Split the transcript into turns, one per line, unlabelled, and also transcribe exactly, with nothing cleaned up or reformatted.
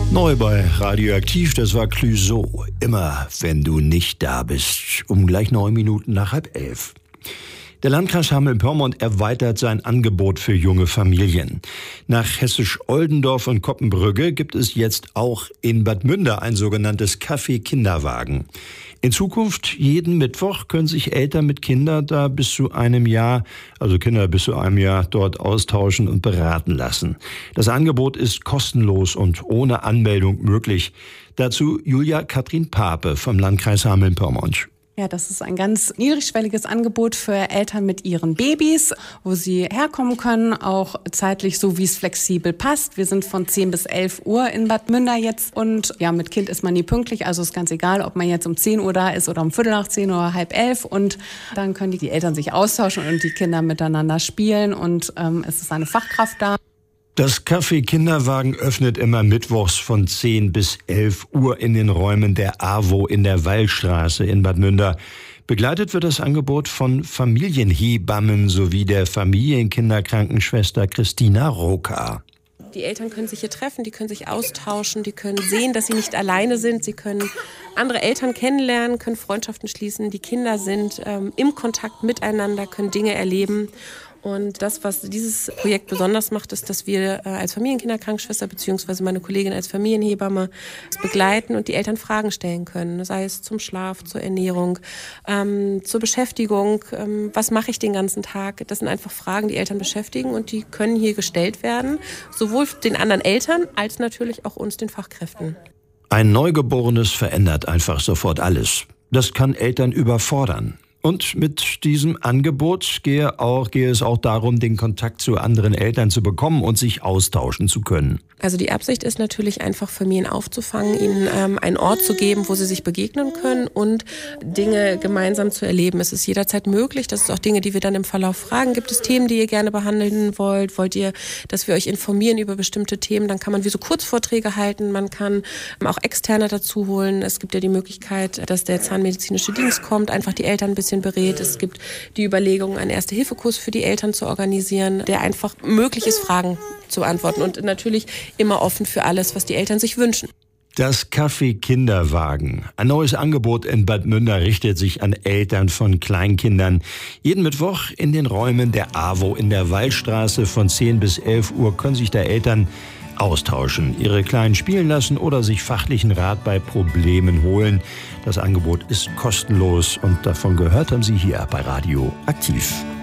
Neu bei Radioaktiv, das war Clouseau. Immer, wenn du nicht da bist. Um gleich neun Minuten nach halb elf. Der Landkreis Hameln-Pyrmont erweitert sein Angebot für junge Familien. Nach Hessisch-Oldendorf und Koppenbrügge gibt es jetzt auch in Bad Münder ein sogenanntes Café Kinderwagen. In Zukunft, jeden Mittwoch, können sich Eltern mit Kindern da bis zu einem Jahr, also Kinder bis zu einem Jahr, dort austauschen und beraten lassen. Das Angebot ist kostenlos und ohne Anmeldung möglich. Dazu Julia Katrin Pape vom Landkreis Hameln-Pyrmont.
Ja, das ist ein ganz niedrigschwelliges Angebot für Eltern mit ihren Babys, wo sie herkommen können, auch zeitlich so, wie es flexibel passt. Wir sind von zehn bis elf Uhr in Bad Münder jetzt und ja, mit Kind ist man nie pünktlich, also ist ganz egal, ob man jetzt um zehn Uhr da ist oder um Viertel nach zehn oder halb elf und dann können die, die Eltern sich austauschen und die Kinder miteinander spielen und ähm, es ist eine Fachkraft da.
Das Café Kinderwagen öffnet immer mittwochs von zehn bis elf Uhr in den Räumen der AWO in der Wallstraße in Bad Münder. Begleitet wird das Angebot von Familienhebammen sowie der Familienkinderkrankenschwester Christina Roka.
Die Eltern können sich hier treffen, die können sich austauschen, die können sehen, dass sie nicht alleine sind. Sie können andere Eltern kennenlernen, können Freundschaften schließen. Die Kinder sind ähm, im Kontakt miteinander, können Dinge erleben. Und das, was dieses Projekt besonders macht, ist, dass wir äh, als Familienkinderkrankenschwester bzw. meine Kollegin als Familienhebamme begleiten und die Eltern Fragen stellen können. Sei es zum Schlaf, zur Ernährung, ähm, zur Beschäftigung. Ähm, was mache ich den ganzen Tag? Das sind einfach Fragen, die Eltern beschäftigen und die können hier gestellt werden. Sowohl den anderen Eltern als natürlich auch uns, den Fachkräften.
Ein Neugeborenes verändert einfach sofort alles. Das kann Eltern überfordern. Und mit diesem Angebot gehe, auch, gehe es auch darum, den Kontakt zu anderen Eltern zu bekommen und sich austauschen zu können.
Also die Absicht ist natürlich einfach, Familien aufzufangen, ihnen ähm, einen Ort zu geben, wo sie sich begegnen können und Dinge gemeinsam zu erleben. Es ist jederzeit möglich, das ist auch Dinge, die wir dann im Verlauf fragen. Gibt es Themen, die ihr gerne behandeln wollt? Wollt ihr, dass wir euch informieren über bestimmte Themen? Dann kann man wie so Kurzvorträge halten, man kann auch Externe dazu holen. Es gibt ja die Möglichkeit, dass der zahnmedizinische Dienst kommt, einfach die Eltern ein bisschen berät. Es gibt die Überlegung, einen Erste-Hilfe-Kurs für die Eltern zu organisieren, der einfach möglich ist, Fragen zu beantworten und natürlich immer offen für alles, was die Eltern sich wünschen.
Das Café Kinderwagen. Ein neues Angebot in Bad Münder richtet sich an Eltern von Kleinkindern. Jeden Mittwoch in den Räumen der AWO in der Wallstraße von zehn bis elf Uhr können sich da Eltern austauschen, ihre Kleinen spielen lassen oder sich fachlichen Rat bei Problemen holen. Das Angebot ist kostenlos und davon gehört haben Sie hier bei Radio Aktiv.